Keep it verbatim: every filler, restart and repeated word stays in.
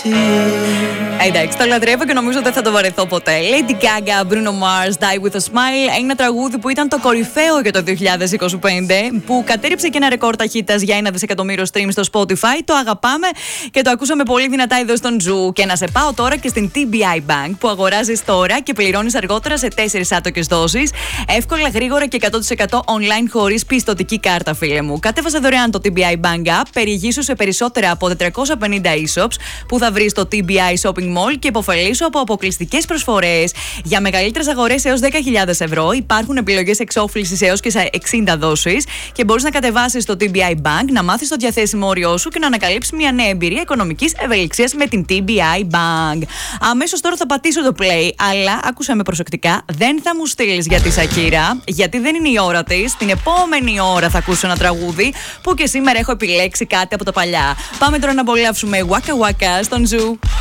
Εντάξει, το λατρεύω και νομίζω δεν θα το βαρεθώ ποτέ. Lady Gaga, Bruno Mars, Die With A Smile. Ένα τραγούδι που ήταν το κορυφαίο για το δύο χιλιάδες είκοσι πέντε, που κατέριψε και ένα ρεκόρ ταχύτητας για ένα δισεκατομμύριο stream στο Spotify. Το αγαπάμε και το ακούσαμε πολύ δυνατά εδώ στον Ζου. Και να σε πάω τώρα και στην τι μπι άι Bank, που αγοράζεις τώρα και πληρώνεις αργότερα σε τέσσερις άτοκες δόσεις. Εύκολα, γρήγορα και εκατό τοις εκατό online χωρίς πιστωτική κάρτα, φίλε μου. Κατέβασε δωρεάν το τι μπι άι Bank App, περιηγήσου σε περισσότερα από τετρακόσια πενήντα e-shops που θα βρεις στο τι μπι άι Shopping Mall και υποφελήσου από αποκλειστικές προσφορές. Για μεγαλύτερες αγορές έως δέκα χιλιάδες ευρώ υπάρχουν επιλογές εξόφλησης έως και σε εξήντα δόσεις και μπορείς να κατεβάσεις το τι μπι άι Bank, να μάθεις το διαθέσιμο όριό σου και να ανακαλύψεις μια νέα εμπειρία οικονομικής ευελιξίας με την τι μπι άι Bank. Αμέσως τώρα θα πατήσω το play, αλλά άκουσα με προσεκτικά, δεν θα μου στείλεις για τη Σακύρα, γιατί δεν είναι η ώρα της. Την επόμενη ώρα θα ακούσω ένα τραγούδι που και σήμερα έχω επιλέξει κάτι από τα παλιά. Πάμε τώρα να απολαύσουμε Waka Waka στον Ζου.